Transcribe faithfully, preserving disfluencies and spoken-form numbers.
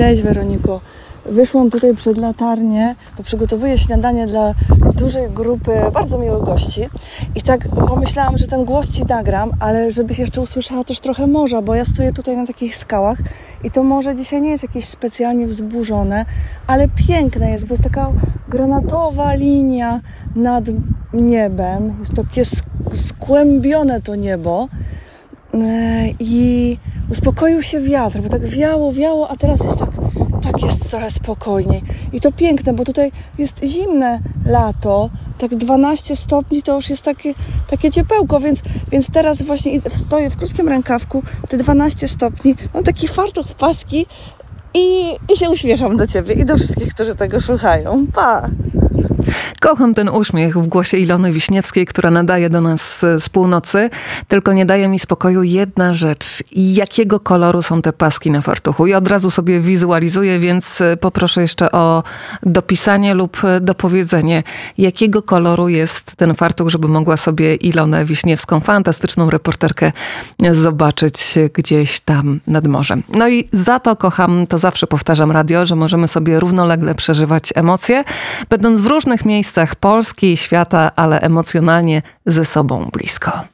Cześć Weroniko. Wyszłam tutaj przed latarnię, bo przygotowuję śniadanie dla dużej grupy bardzo miłych gości i tak pomyślałam, że ten głos Ci nagram, ale żebyś jeszcze usłyszała też trochę morza, bo ja stoję tutaj na takich skałach i to morze dzisiaj nie jest jakieś specjalnie wzburzone, ale piękne jest, bo jest taka granatowa linia nad niebem, jest takie skłębione to niebo i uspokoił się wiatr, bo tak wiało, wiało, a teraz jest tak Tak jest trochę spokojniej. I to piękne, bo tutaj jest zimne lato, tak dwanaście stopni to już jest takie, takie ciepełko, więc, więc teraz właśnie stoję w krótkim rękawku, te dwanaście stopni, mam taki fartuch w paski i, i się uśmiecham do Ciebie i do wszystkich, którzy tego słuchają. Pa! Kocham ten uśmiech w głosie Ilony Wiśniewskiej, która nadaje do nas z północy. Tylko nie daje mi spokoju jedna rzecz. Jakiego koloru są te paski na fartuchu? I od razu sobie wizualizuję, więc poproszę jeszcze o dopisanie lub dopowiedzenie, jakiego koloru jest ten fartuch, żeby mogła sobie Ilonę Wiśniewską, fantastyczną reporterkę, zobaczyć gdzieś tam nad morzem. No i za to kocham, to zawsze powtarzam radio, że możemy sobie równolegle przeżywać emocje, będąc w różnych miejscach Polski i świata, ale emocjonalnie ze sobą blisko.